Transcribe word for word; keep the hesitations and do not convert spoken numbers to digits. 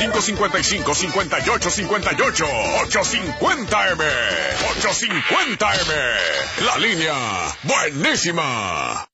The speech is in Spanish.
cinco cinco cinco, cinco ocho cinco ocho. ocho cincuenta M. ocho cincuenta M. La línea buenísima.